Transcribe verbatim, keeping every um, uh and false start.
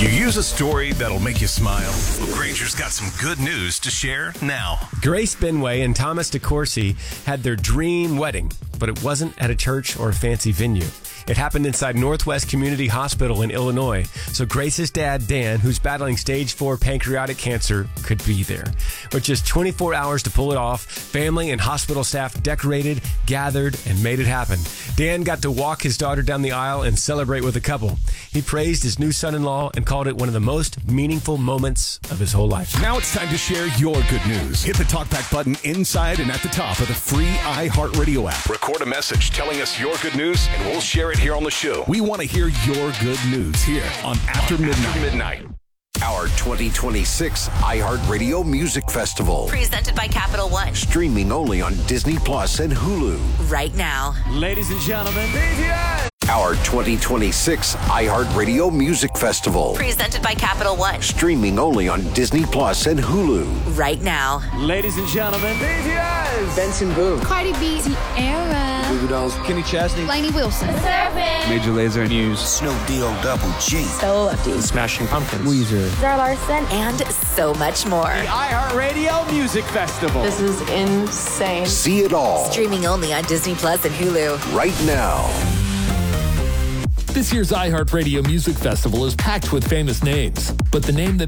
You use a story that'll make you smile? Well, Granger's got some good news to share now. Grace Benway and Thomas DeCourcy had their dream wedding, but it wasn't at a church or a fancy venue. It happened inside Northwest Community Hospital in Illinois, so Grace's dad, Dan, who's battling stage four pancreatic cancer, could be there. With just twenty-four hours to pull it off, family and hospital staff decorated, gathered, and made it happen. Dan got to walk his daughter down the aisle and celebrate with the couple. He praised his new son-in-law and called it one of the most meaningful moments of his whole life. Now it's time to share your good news. Hit the talkback button inside and at the top of the free iHeartRadio app. Record a message telling us your good news, and we'll share it here on the show. We want to hear your good news here on After Midnight. After Midnight. Our twenty twenty-six iHeartRadio Music Festival. Presented by Capital One. Streaming only on Disney Plus and Hulu. Right now. Ladies and gentlemen, B T S. Our twenty twenty-six iHeartRadio Music Festival. Presented by Capital One. Streaming only on Disney Plus and Hulu. Right now. Ladies and gentlemen, B T S. Benson Boone. Cardi B. Ciara. Goo Dolls. Kenny Chesney. Lainey Wilson. Surfing. Major Lazer. Muse. Snoop D O Double G. So Lucky. Smashing Pumpkins. Weezer. Zara Larson. And so much more. The iHeartRadio Music Festival. This is insane. See it all. Streaming only on Disney Plus and Hulu. Right now. This year's iHeartRadio Music Festival is packed with famous names, but the name that